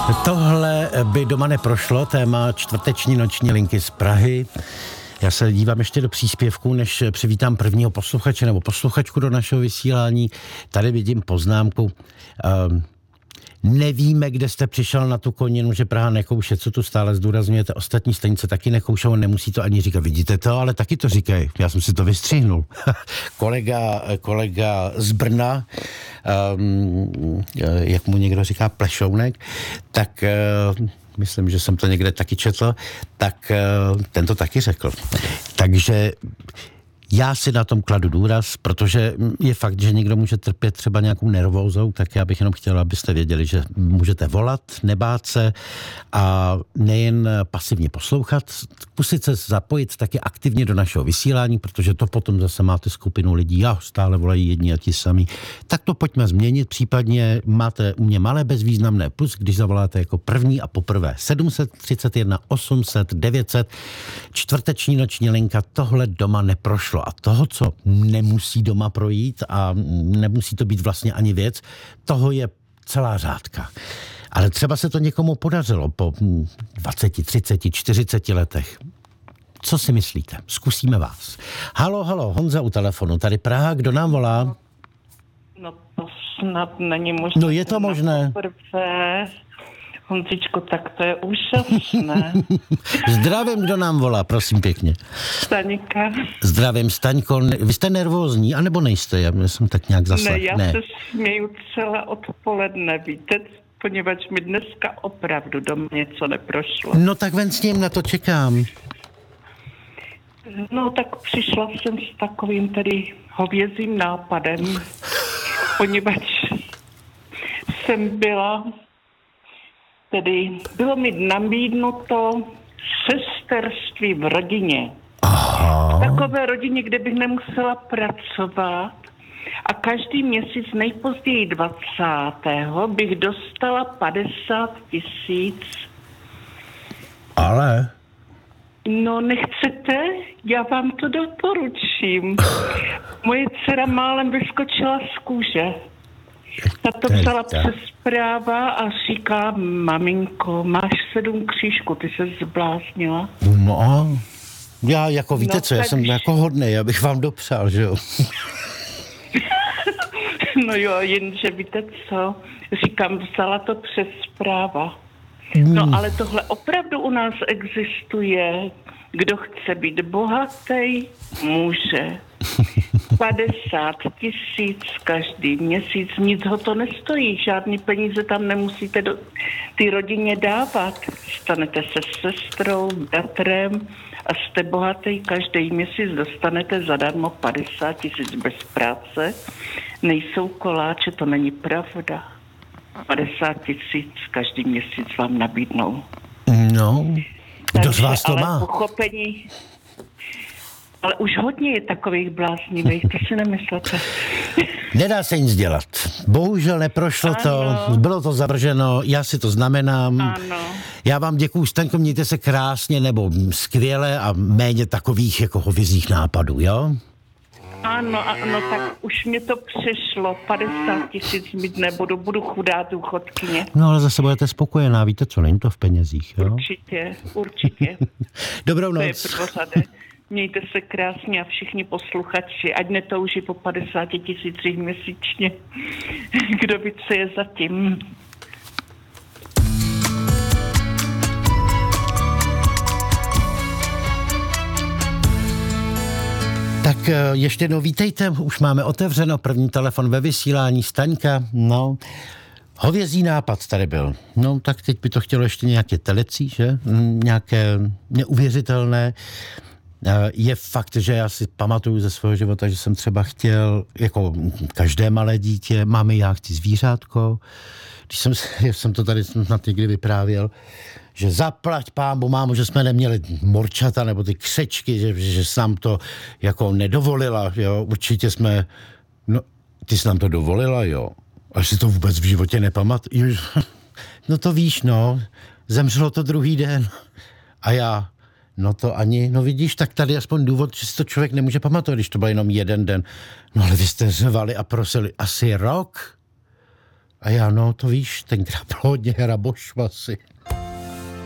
Tohle by doma neprošlo, téma čtvrteční noční linky z Prahy. Já se dívám ještě do příspěvku, než přivítám prvního posluchače nebo posluchačku do našeho vysílání. Tady vidím poznámku. Nevíme, kde jste přišel na tu koninu, že Praha nekouše, co tu stále zdůrazňujete. Ostatní stanice taky nekoušou, nemusí to ani říkat. Vidíte to, ale taky to říkají. Já jsem si to vystřihnul. kolega z Brna, jak mu někdo říká, Plešounek, tak myslím, že jsem to někde taky četl, tak ten to taky řekl. Takže já si na tom kladu důraz, protože je fakt, že někdo může trpět třeba nějakou nervózou, tak já bych jenom chtěl, abyste věděli, že můžete volat, nebát se a nejen pasivně poslouchat, zkusit se zapojit taky aktivně do našeho vysílání, protože to potom zase máte skupinu lidí, stále volají jedni a ti samí. Tak to pojďme změnit, případně máte u mě malé bezvýznamné plus, když zavoláte jako první a poprvé 731 800 900, čtvrteční noční linka, tohle doma neprošlo. A toho, co nemusí doma projít a nemusí to být vlastně ani věc, toho je celá řádka. Ale třeba se to někomu podařilo po 20, 30, 40 letech. Co si myslíte? Zkusíme vás. Halo, Honza u telefonu. Tady Praha, kdo nám volá? No to snad není možné. No je to možné. Poprvé. Honzičko, tak to je úžasné. Zdravím, kdo nám volá, prosím pěkně. Staňka. Zdravím, Staňko. Vy jste nervózní, anebo nejste? Já jsem tak nějak zaslech. Ne, já se směju celé odpoledne, víte, poněvadž mi dneska opravdu doma něco neprošlo. No tak ven s ním, na to čekám. No tak přišla jsem s takovým tedy hovězím nápadem, poněvadž jsem bylo mi nabídnuto sesterství v rodině. Aha. V takové rodině, kde bych nemusela pracovat a každý měsíc nejpozději 20. bych dostala 50 000. Ale? No nechcete? Já vám to doporučím. Moje dcera málem vyskočila z kůže. Ta to psala přes zpráva a říká, maminko, máš 7 křížků, ty se zbláznila. No, já jako víte co, já jsem jako hodnej, abych vám dopřál, že jo? No jo, jenže víte co, říkám, vzala to přes zpráva. No ale tohle opravdu u nás existuje. Kdo chce být bohatý, může. 50 000 každý měsíc, nic ho to nestojí, žádný peníze tam nemusíte ty rodině dávat. Stanete se sestrou, bratrem a jste bohatý, každý měsíc dostanete zadarmo 50 000 bez práce. Nejsou koláče, to není pravda. 50 000 každý měsíc vám nabídnou. No, kdo z vás to má? Pochopení. Ale už hodně je takových bláznivých, to si nemyslete. Nedá se nic dělat. Bohužel neprošlo to, bylo to zavrženo, já si to znamenám. Ano. Já vám děkuju, Staňko, mějte se krásně nebo skvěle a méně takových jako hovězích nápadů, jo? Ano, tak už mě to přešlo, 50 000 mít nebudu, budu chudá důchodkyně. No ale zase budete spokojená, víte co, není to v penězích, jo? Určitě. Dobrou noc. To je prvořadé. Mějte se krásně a všichni posluchači, ať netouží po 50 000 měsíčně. Kdo ví, co je zatím. Tak ještě jednou vítejte, už máme otevřeno, první telefon ve vysílání, Staňka, no. Hovězí nápad tady byl. No tak teď by to chtělo ještě nějaké telecí, že? Nějaké neuvěřitelné. Je fakt, že já si pamatuju ze svého života, že jsem třeba chtěl, jako každé malé dítě, máme já chci zvířátko. Když jsem to tady snad někdy vyprávěl, že zaplať pámbu, mámo, že jsme neměli morčata nebo ty křečky, že jsi nám to jako nedovolila, jo. Určitě jsme, no, ty jsi nám to dovolila, jo. Až si to vůbec v životě nepamatuješ. No to víš, no, zemřelo to druhý den. A já, no to ani, no vidíš, tak tady aspoň důvod, že si to člověk nemůže pamatovat, když to byl jenom jeden den. No ale vy jste řvali a prosili asi rok. A já, no to víš, tenkrát bylo hodně hrabošů asi.